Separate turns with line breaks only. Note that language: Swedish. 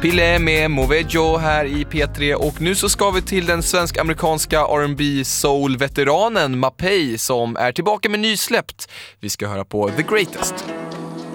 Pille med Movejo här i P3 och nu så ska vi till den svensk-amerikanska R&B soul-veteranen Mapei som är tillbaka med nysläppt. Vi ska höra på The Greatest.